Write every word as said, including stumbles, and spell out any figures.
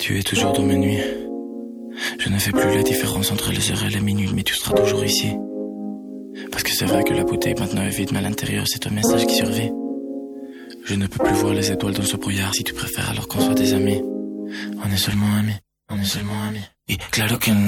Tu es toujours dans mes nuits. Je ne fais plus la différence entre les heures et les minutes, mais tu seras toujours ici. Parce que c'est vrai que la bouteille maintenant est vide, mais à l'intérieur c'est un message qui survit. Je ne peux plus voir les étoiles dans ce brouillard. Si tu préfères alors qu'on soit des amis. On est seulement amis. On est seulement amis. Y claro que